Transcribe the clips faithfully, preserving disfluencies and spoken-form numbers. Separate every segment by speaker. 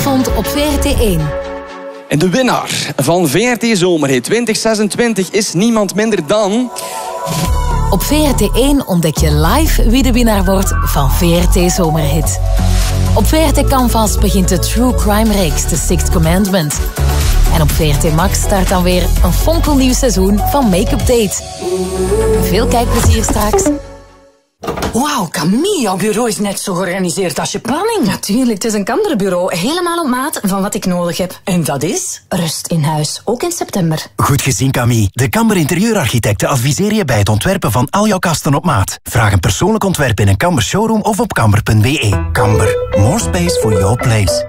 Speaker 1: vanavond op V R T één.
Speaker 2: En de winnaar van V R T Zomerhit twintig zesentwintig is niemand minder dan...
Speaker 1: Op V R T één ontdek je live wie de winnaar wordt van V R T Zomerhit. Op V R T Canvas begint de True Crime reeks The Sixth Commandment. En op V R T Max start dan weer een fonkelnieuw seizoen van Make-up Date. Veel kijkplezier straks.
Speaker 3: Wauw, Camille, jouw bureau is net zo georganiseerd als je planning.
Speaker 4: Natuurlijk, het is een Kamberbureau. Helemaal op maat van wat ik nodig heb.
Speaker 3: En dat is?
Speaker 4: Rust in huis, ook in september.
Speaker 5: Goed gezien, Camille. De Kamber interieurarchitecten adviseren je bij het ontwerpen van al jouw kasten op maat. Vraag een persoonlijk ontwerp in een Kamber showroom of op kamber punt b e. Kamber, more space for your place.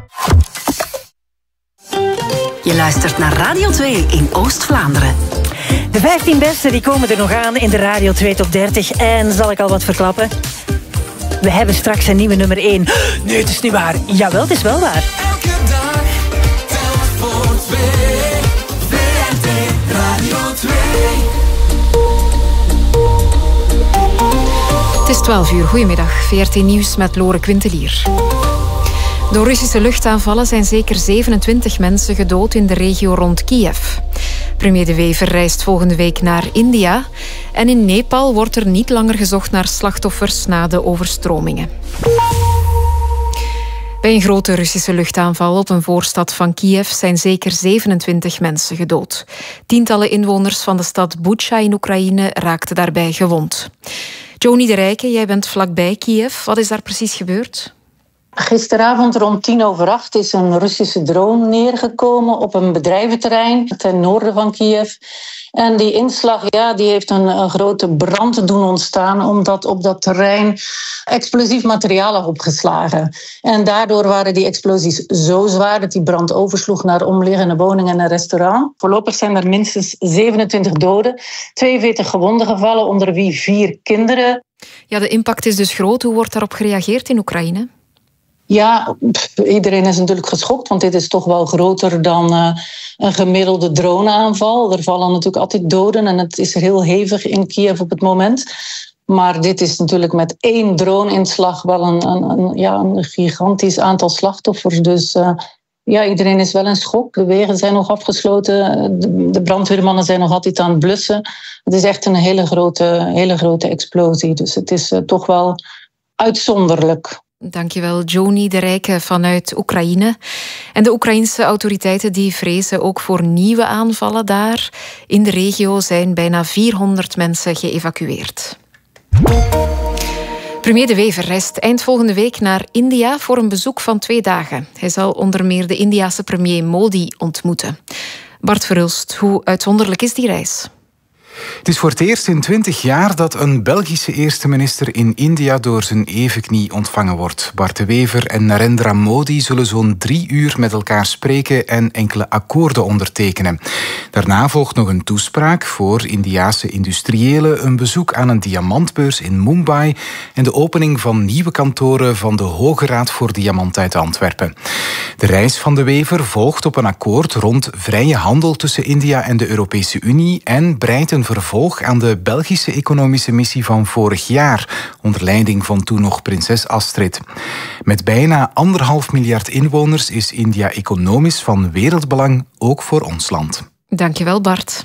Speaker 6: Je luistert naar Radio twee in Oost-Vlaanderen.
Speaker 7: De vijftien beste die komen er nog aan in de Radio twee Top dertig. En zal ik al wat verklappen? We hebben straks een nieuwe nummer één. Nee, het is niet waar. Jawel, het is wel waar.
Speaker 8: Elke dag telt voor twee. V R T Radio twee.
Speaker 9: Het is twaalf uur. Goedemiddag. V R T Nieuws met Lore Quintelier. Door Russische luchtaanvallen zijn zeker zevenentwintig mensen gedood in de regio rond Kiev. Premier De Wever reist volgende week naar India. En in Nepal wordt er niet langer gezocht naar slachtoffers na de overstromingen. Bij een grote Russische luchtaanval op een voorstad van Kiev zijn zeker zevenentwintig mensen gedood. Tientallen inwoners van de stad Bucha in Oekraïne raakten daarbij gewond. Joni de Rijke, jij bent vlakbij Kiev. Wat is daar precies gebeurd?
Speaker 10: Gisteravond rond tien over acht is een Russische drone neergekomen op een bedrijventerrein ten noorden van Kiev. En die inslag ja, die heeft een, een grote brand doen ontstaan omdat op dat terrein explosief materiaal lag opgeslagen. En daardoor waren die explosies zo zwaar dat die brand oversloeg naar omliggende woningen en een restaurant. Voorlopig zijn er minstens zevenentwintig doden, tweeënveertig gewonden gevallen, onder wie vier kinderen.
Speaker 9: Ja, de impact is dus groot. Hoe wordt daarop gereageerd in Oekraïne?
Speaker 10: Ja, pff, iedereen is natuurlijk geschokt, want dit is toch wel groter dan uh, een gemiddelde droneaanval. Er vallen natuurlijk altijd doden en het is heel hevig in Kiev op het moment. Maar dit is natuurlijk met één drone-inslag wel een, een, een, ja, een gigantisch aantal slachtoffers. Dus uh, ja, iedereen is wel in schok. De wegen zijn nog afgesloten, de, de brandweermannen zijn nog altijd aan het blussen. Het is echt een hele grote, hele grote explosie, dus het is uh, toch wel uitzonderlijk.
Speaker 9: Dankjewel, Joni de Rijke vanuit Oekraïne. En de Oekraïnse autoriteiten die vrezen ook voor nieuwe aanvallen daar. In de regio zijn bijna vierhonderd mensen geëvacueerd. Premier De Wever reist eind volgende week naar India voor een bezoek van twee dagen. Hij zal onder meer de Indiase premier Modi ontmoeten. Bart Verhulst, hoe uitzonderlijk is die reis?
Speaker 11: Het is voor het eerst in twintig jaar dat een Belgische eerste minister in India door zijn evenknie ontvangen wordt. Bart de Wever en Narendra Modi zullen zo'n drie uur met elkaar spreken en enkele akkoorden ondertekenen. Daarna volgt nog een toespraak voor Indiase industriëlen, een bezoek aan een diamantbeurs in Mumbai en de opening van nieuwe kantoren van de Hoge Raad voor Diamant uit Antwerpen. De reis van de Wever volgt op een akkoord rond vrije handel tussen India en de Europese Unie en breidt een vervolg aan de Belgische economische missie van vorig jaar, onder leiding van toen nog prinses Astrid. Met bijna anderhalf miljard inwoners is India economisch van wereldbelang, ook voor ons land.
Speaker 9: Dankjewel, Bart.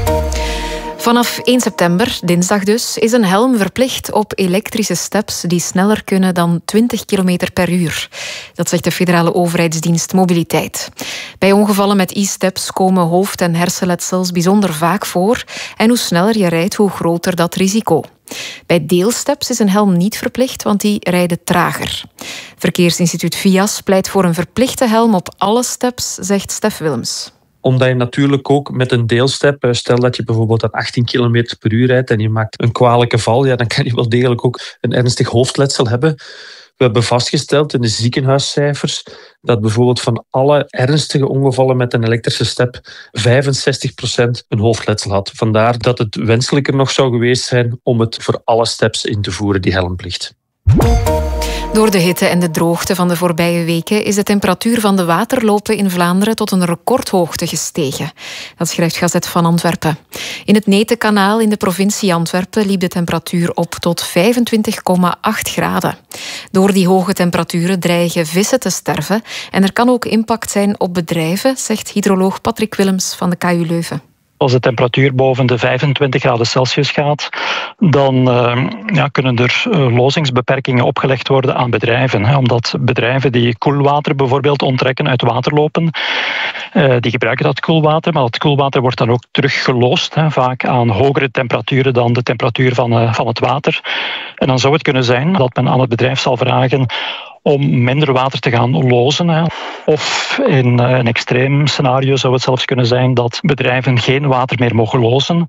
Speaker 9: Vanaf één september, dinsdag dus, is een helm verplicht op elektrische steps die sneller kunnen dan twintig kilometer per uur. Dat zegt de federale overheidsdienst Mobiliteit. Bij ongevallen met e-steps komen hoofd- en hersenletsels bijzonder vaak voor. En hoe sneller je rijdt, hoe groter dat risico. Bij deelsteps is een helm niet verplicht, want die rijden trager. Verkeersinstituut V I A S pleit voor een verplichte helm op alle steps, zegt Stef Willems.
Speaker 12: Omdat je natuurlijk ook met een deelstep, stel dat je bijvoorbeeld aan achttien kilometer per uur rijdt en je maakt een kwalijke val, ja, dan kan je wel degelijk ook een ernstig hoofdletsel hebben. We hebben vastgesteld in de ziekenhuiscijfers dat bijvoorbeeld van alle ernstige ongevallen met een elektrische step vijfenzestig procent een hoofdletsel had. Vandaar dat het wenselijker nog zou geweest zijn om het voor alle steps in te voeren, die helmplicht.
Speaker 9: Door de hitte en de droogte van de voorbije weken is de temperatuur van de waterlopen in Vlaanderen tot een recordhoogte gestegen. Dat schrijft Gazet van Antwerpen. In het Netenkanaal in de provincie Antwerpen liep de temperatuur op tot vijfentwintig komma acht graden. Door die hoge temperaturen dreigen vissen te sterven en er kan ook impact zijn op bedrijven, zegt hydroloog Patrick Willems van de K U Leuven.
Speaker 13: Als de temperatuur boven de vijfentwintig graden Celsius gaat, dan uh, ja, kunnen er uh, lozingsbeperkingen opgelegd worden aan bedrijven. Hè, omdat bedrijven die koelwater bijvoorbeeld onttrekken uit waterlopen, uh, die gebruiken dat koelwater, maar dat koelwater wordt dan ook teruggeloosd, hè, vaak aan hogere temperaturen dan de temperatuur van, uh, van het water. En dan zou het kunnen zijn dat men aan het bedrijf zal vragen om minder water te gaan lozen. Hè. Of in een extreem scenario zou het zelfs kunnen zijn dat bedrijven geen water meer mogen lozen.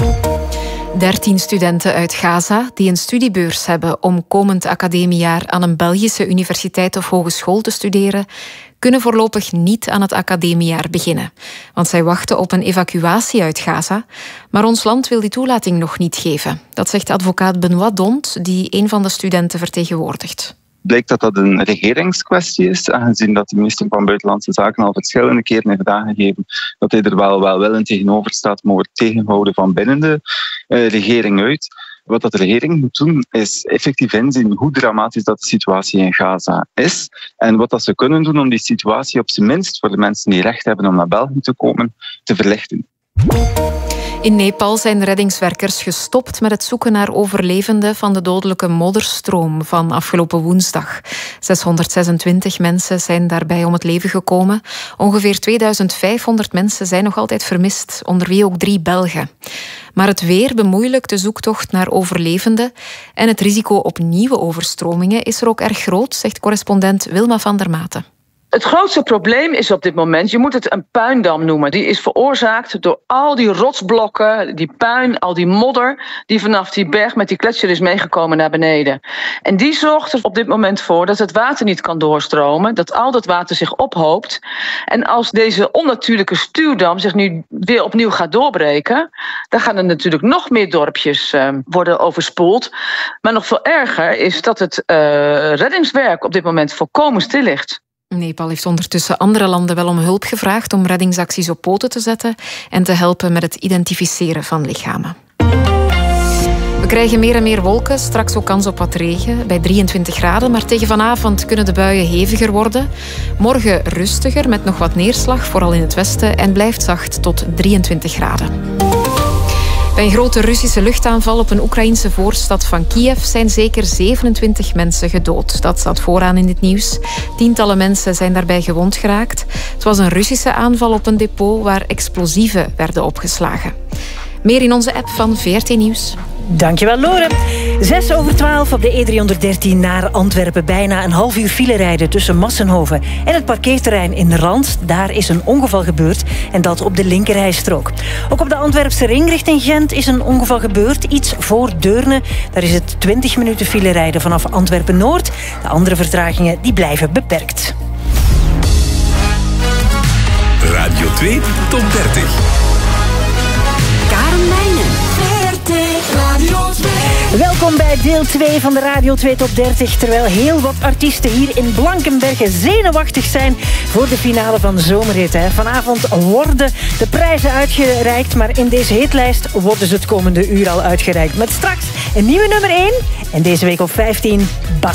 Speaker 9: dertien studenten uit Gaza die een studiebeurs hebben om komend academiejaar aan een Belgische universiteit of hogeschool te studeren, kunnen voorlopig niet aan het academiejaar beginnen. Want zij wachten op een evacuatie uit Gaza. Maar ons land wil die toelating nog niet geven. Dat zegt advocaat Benoit Dont, die een van de studenten vertegenwoordigt.
Speaker 14: Blijkt dat dat een regeringskwestie is, aangezien dat de minister van Buitenlandse Zaken al verschillende keren heeft aangegeven dat hij er wel welwillend tegenover staat, maar wordt tegenhouden van binnen de uh, regering uit. Wat dat de regering moet doen, is effectief inzien hoe dramatisch dat de situatie in Gaza is en wat dat ze kunnen doen om die situatie op zijn minst voor de mensen die recht hebben om naar België te komen, te verlichten.
Speaker 9: In Nepal zijn reddingswerkers gestopt met het zoeken naar overlevenden van de dodelijke modderstroom van afgelopen woensdag. zeshonderdzesentwintig mensen zijn daarbij om het leven gekomen. Ongeveer tweeduizend vijfhonderd mensen zijn nog altijd vermist, onder wie ook drie Belgen. Maar het weer bemoeilijkt de zoektocht naar overlevenden en het risico op nieuwe overstromingen is er ook erg groot, zegt correspondent Wilma van der Maten.
Speaker 15: Het grootste probleem is op dit moment, je moet het een puindam noemen. Die is veroorzaakt door al die rotsblokken, die puin, al die modder die vanaf die berg met die gletsjer is meegekomen naar beneden. En die zorgt er op dit moment voor dat het water niet kan doorstromen, dat al dat water zich ophoopt. En als deze onnatuurlijke stuwdam zich nu weer opnieuw gaat doorbreken, dan gaan er natuurlijk nog meer dorpjes uh, worden overspoeld. Maar nog veel erger is dat het uh, reddingswerk op dit moment volkomen stil ligt.
Speaker 9: Nepal heeft ondertussen andere landen wel om hulp gevraagd om reddingsacties op poten te zetten en te helpen met het identificeren van lichamen. We krijgen meer en meer wolken, straks ook kans op wat regen, bij drieëntwintig graden. Maar tegen vanavond kunnen de buien heviger worden. Morgen rustiger, met nog wat neerslag, vooral in het westen, en blijft zacht tot drieëntwintig graden. Bij een grote Russische luchtaanval op een Oekraïnse voorstad van Kiev zijn zeker zevenentwintig mensen gedood. Dat staat vooraan in het nieuws. Tientallen mensen zijn daarbij gewond geraakt. Het was een Russische aanval op een depot waar explosieven werden opgeslagen. Meer in onze app van V R T Nieuws.
Speaker 7: Dankjewel, Lore. Zes over twaalf op de E driehonderddertien naar Antwerpen. Bijna een half uur file rijden tussen Massenhoven en het parkeerterrein in Rand. Daar is een ongeval gebeurd en dat op de linkerrijstrook. Ook op de Antwerpse ring richting Gent is een ongeval gebeurd. Iets voor Deurne. Daar is het twintig minuten file rijden vanaf Antwerpen-Noord. De andere vertragingen die blijven beperkt.
Speaker 8: Radio twee Top dertig.
Speaker 6: Karen Meijnen.
Speaker 8: Radio twee.
Speaker 7: Welkom bij deel twee van de Radio twee Top dertig. Terwijl heel wat artiesten hier in Blankenberge zenuwachtig zijn voor de finale van de Zomerhit. Hè. Vanavond worden de prijzen uitgereikt, maar in deze hitlijst worden ze het komende uur al uitgereikt. Met straks een nieuwe nummer één en deze week op vijftien, Bas